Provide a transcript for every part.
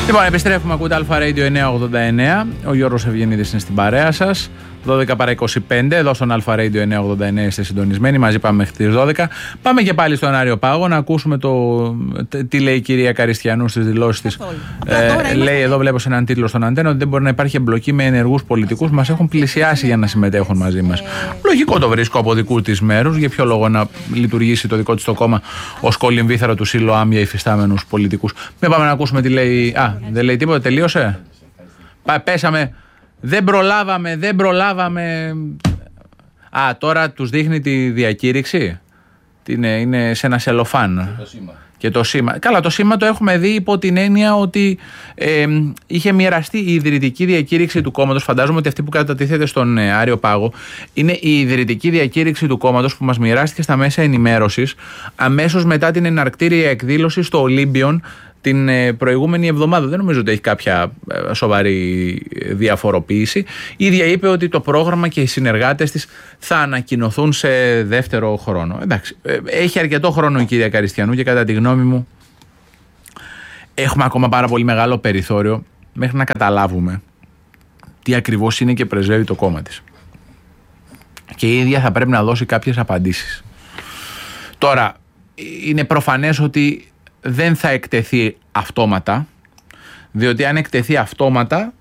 Λοιπόν, επιστρέφουμε, ακούτε Αλφα Radio 989. Ο Γιώργος Ευγενίδης είναι στην παρέα σας. 12 παρά 25, εδώ στον Αλφα Radio 989 είστε συντονισμένοι. Μαζί πάμε μέχρι τις 12. Πάμε και πάλι στον Άριο Πάγο να ακούσουμε τι λέει η κυρία Καριστιανού στις δηλώσεις της. Λέει εδώ, βλέπω σε έναν τίτλο στον Αντένα, ότι δεν μπορεί να υπάρχει εμπλοκή με ενεργούς πολιτικούς. Μας έχουν πλησιάσει για να συμμετέχουν μαζί μας. Λογικό το βρίσκω από δικού της μέρους. Για ποιο λόγο να λειτουργήσει το δικό της το κόμμα ως κολυμβήθαρο του ΣΥΛΟΑΜ για υφιστάμενους πολιτικούς. Μην πάμε να ακούσουμε τι λέει. Δεν λέει τίποτα, τελείωσε. Πέσαμε. Δεν προλάβαμε. Τώρα τους δείχνει τη διακήρυξη. Είναι σε ένα σελοφάν. Και το σήμα. Καλά, το σήμα το έχουμε δει υπό την έννοια ότι είχε μοιραστεί η ιδρυτική διακήρυξη του κόμματος. Φαντάζομαι ότι αυτή που κατατίθεται στον Άριο Πάγο είναι η ιδρυτική διακήρυξη του κόμματος που μας μοιράστηκε στα μέσα ενημέρωσης αμέσως μετά την εναρκτήρια εκδήλωση στο Ολύμπιον την προηγούμενη εβδομάδα. Δεν νομίζω ότι έχει κάποια σοβαρή διαφοροποίηση. Η ίδια είπε ότι το πρόγραμμα και οι συνεργάτες της θα ανακοινωθούν σε δεύτερο χρόνο. Εντάξει, έχει αρκετό χρόνο η κυρία Καριστιανού και κατά τη γνώμη μου έχουμε ακόμα πάρα πολύ μεγάλο περιθώριο μέχρι να καταλάβουμε τι ακριβώς είναι και πρεσβεύει το κόμμα της. Και η ίδια θα πρέπει να δώσει κάποιες απαντήσεις. Τώρα, είναι προφανές ότι δεν θα εκτεθεί αυτόματα, διότι αν εκτεθεί αυτόματα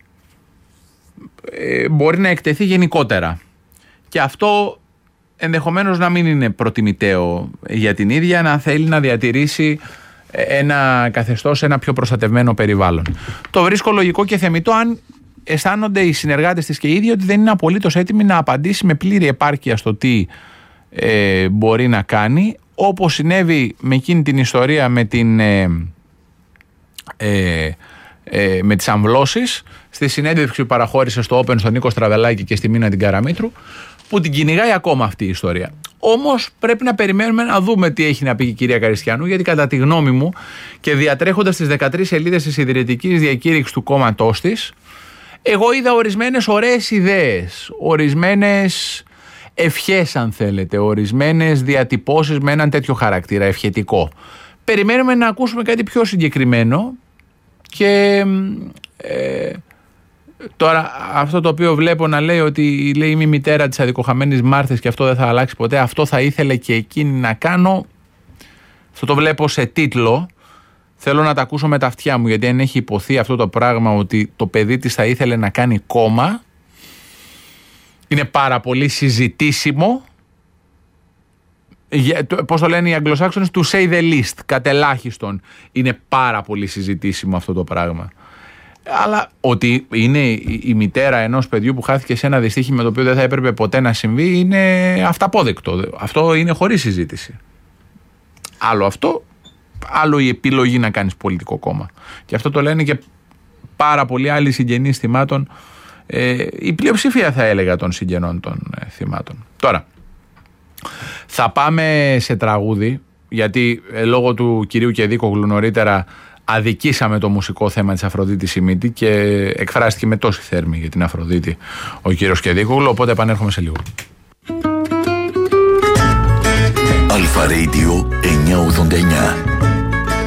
μπορεί να εκτεθεί γενικότερα και αυτό ενδεχομένως να μην είναι προτιμητέο για την ίδια, να θέλει να διατηρήσει ένα καθεστώς, ένα πιο προστατευμένο περιβάλλον. Το βρίσκω λογικό και θεμιτό αν αισθάνονται οι συνεργάτες της και οι ίδιοι ότι δεν είναι απολύτως έτοιμοι να απαντήσει με πλήρη επάρκεια στο τι μπορεί να κάνει, όπως συνέβη με εκείνη την ιστορία με τις αμβλώσεις, στη συνέντευξη που παραχώρησε στο Open στον Νίκο Στραβελάκη και στη Μίνα την Καραμήτρου, που την κυνηγάει ακόμα αυτή η ιστορία. Όμως πρέπει να περιμένουμε να δούμε τι έχει να πει η κυρία Καριστιανού, γιατί κατά τη γνώμη μου και διατρέχοντας τις 13 σελίδες της ιδρυτικής διακήρυξης του κόμματός της, εγώ είδα ορισμένες ωραίες ιδέες, ορισμένες ευχές αν θέλετε, ορισμένες διατυπώσεις με έναν τέτοιο χαρακτήρα ευχετικό. Περιμένουμε να ακούσουμε κάτι πιο συγκεκριμένο και τώρα αυτό το οποίο βλέπω να λέει ότι λέει είμαι η μητέρα της αδικοχαμένης Μάρθης και αυτό δεν θα αλλάξει ποτέ, αυτό θα ήθελε και εκείνη να κάνω. Αυτό το βλέπω σε τίτλο. Θέλω να τα ακούσω με τα αυτιά μου, γιατί αν έχει υποθεί αυτό το πράγμα ότι το παιδί της θα ήθελε να κάνει κόμμα, είναι πάρα πολύ συζητήσιμο. Πώς το λένε οι Αγγλοσάξονες, to say the least, κατελάχιστον. Είναι πάρα πολύ συζητήσιμο αυτό το πράγμα. Αλλά ότι είναι η μητέρα ενός παιδιού που χάθηκε σε ένα δυστύχημα το οποίο δεν θα έπρεπε ποτέ να συμβεί, είναι αυταπόδεκτο. Αυτό είναι χωρίς συζήτηση. Άλλο αυτό, άλλο η επιλογή να κάνεις πολιτικό κόμμα. Και αυτό το λένε και πάρα πολλοί άλλοι συγγενείς θυμάτων, η πλειοψηφία θα έλεγα των συγγενών των θυμάτων. Τώρα, θα πάμε σε τραγούδι, γιατί λόγω του κυρίου Κεδίκογλου νωρίτερα αδικήσαμε το μουσικό θέμα της Αφροδίτης Σιμίτη και εκφράστηκε με τόση θέρμη για την Αφροδίτη ο κύριος Κεδίκογλου, οπότε επανέρχομαι σε λίγο. Αλφα Radio 989.